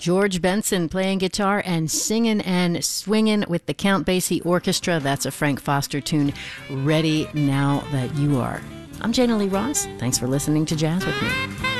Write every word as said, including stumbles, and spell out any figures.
George Benson playing guitar and singing and swinging with the Count Basie Orchestra. That's a Frank Foster tune, Ready Now That You Are. I'm Jana Lee Ross. Thanks for listening to Jazz with Me.